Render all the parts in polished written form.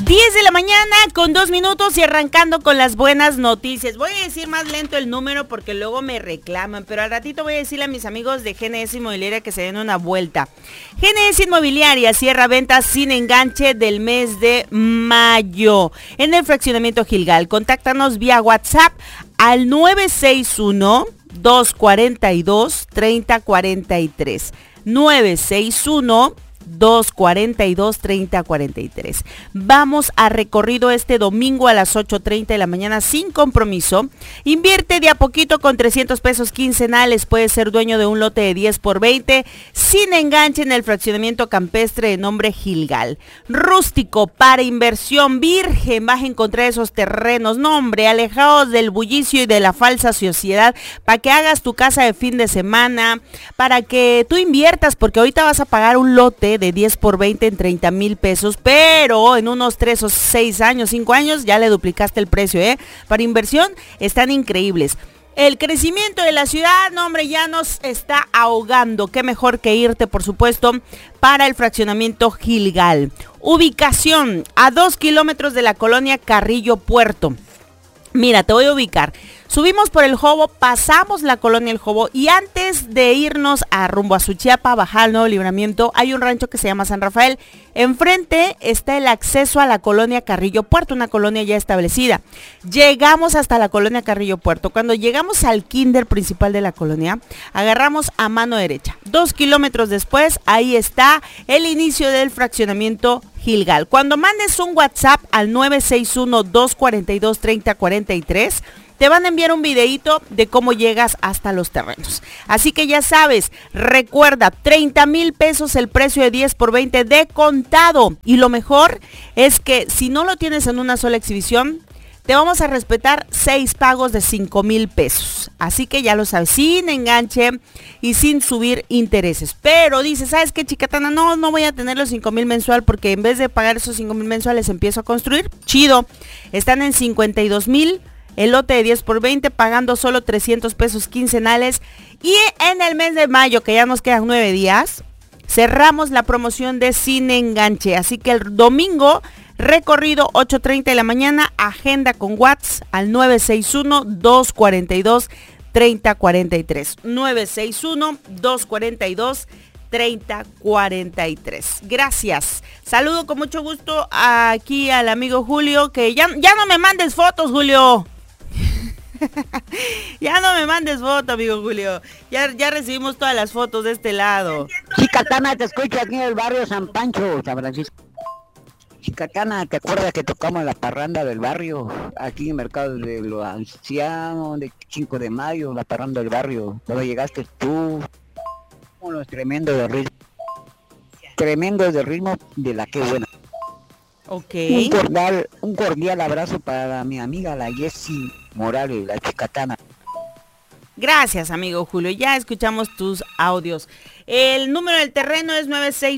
10 de la mañana con 2 minutos y arrancando con las buenas noticias. Voy a decir más lento el número porque luego me reclaman, pero al ratito voy a decirle a mis amigos de GNS Inmobiliaria que se den una vuelta. GNS Inmobiliaria cierra ventas sin enganche del mes de mayo en el fraccionamiento Gilgal. Contáctanos vía WhatsApp al 961-242-3043. 961-242-3043. Vamos a recorrido este domingo a las 8:30 de la mañana sin compromiso. Invierte de a poquito con 300 pesos quincenales. Puedes ser dueño de un lote de 10 por 20 sin enganche en el fraccionamiento campestre de nombre Gilgal. Rústico para inversión virgen. Vas a encontrar esos terrenos, no hombre, alejados del bullicio y de la falsa sociedad, para que hagas tu casa de fin de semana, para que tú inviertas, porque ahorita vas a pagar un lote de 10 por 20 en 30,000 pesos, pero en unos 3 o 6 años, 5 años, ya le duplicaste el precio, Para inversión están increíbles. El crecimiento de la ciudad, no hombre, ya nos está ahogando. Qué mejor que irte, por supuesto, para el fraccionamiento Gilgal. Ubicación a 2 kilómetros de la colonia Carrillo Puerto. Mira, te voy a ubicar. Subimos por el Jobo, pasamos la colonia El Jobo y antes de irnos a rumbo a Suchiapa, bajar al Nuevo Libramiento, hay un rancho que se llama San Rafael. Enfrente está el acceso a la colonia Carrillo Puerto, una colonia ya establecida. Llegamos hasta la colonia Carrillo Puerto. Cuando llegamos al kinder principal de la colonia, agarramos a mano derecha. 2 kilómetros después, ahí está el inicio del fraccionamiento Gilgal. Cuando mandes un WhatsApp al 961-242-3043, te van a enviar un videíto de cómo llegas hasta los terrenos. Así que ya sabes, recuerda, 30,000 pesos el precio de 10 por 20 de contado. Y lo mejor es que si no lo tienes en una sola exhibición, te vamos a respetar 6 pagos de 5,000 pesos. Así que ya lo sabes, sin enganche y sin subir intereses. Pero dices, ¿sabes qué, Chicatana? No voy a tener los 5,000 mensual porque en vez de pagar esos 5,000 mensuales empiezo a construir. Chido. Están en 52,000. El lote de 10 por 20 pagando solo 300 pesos quincenales. Y en el mes de mayo, que ya nos quedan 9 días, cerramos la promoción de sin enganche. Así que el domingo, recorrido 8:30 de la mañana, agenda con WhatsApp al 961-242-3043. 961-242-3043. Gracias. Saludo con mucho gusto aquí al amigo Julio, que ya no me mandes fotos, Julio. Ya no me mandes foto, amigo Julio. Ya recibimos todas las fotos de este lado. Chicatana, te escucho aquí en el barrio San Pancho, San Francisco. Chicatana, ¿te acuerdas que tocamos la parranda del barrio? Aquí en el mercado de los ancianos, de 5 de mayo, la parranda del barrio. Cuando llegaste tú, unos tremendos de ritmo. Tremendos de ritmo de la que buena. Okay. Un cordial abrazo para mi amiga la Jessie Morales, la Chicatana. Gracias, amigo Julio. Ya escuchamos tus audios. El número del terreno es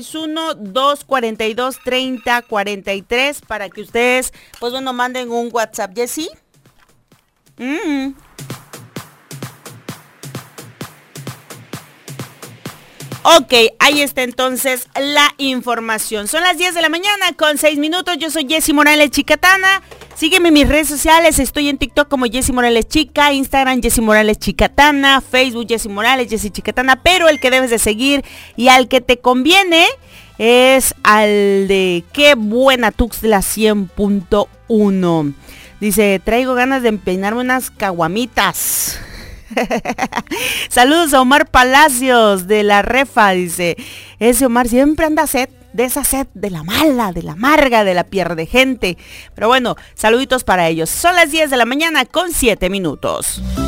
961-242-3043 para que ustedes, pues bueno, manden un WhatsApp. ¿Jessie? Ok, ahí está entonces la información. Son las 10 de la mañana con 6 minutos. Yo soy Jessie Morales Chicatana. Sígueme en mis redes sociales. Estoy en TikTok como Jessie Morales Chica, Instagram Jessie Morales Chicatana, Facebook Jessie Morales, Jessie Chicatana. Pero el que debes de seguir y al que te conviene es al de Qué Buena Tuxtla 100.1. Dice, traigo ganas de empeinarme unas caguamitas. Saludos a Omar Palacios de La Refa, dice, ese Omar siempre anda sed, de esa sed, de la mala, de la amarga, de la pierde gente. Pero bueno, saluditos para ellos. Son las 10 de la mañana con 7 minutos.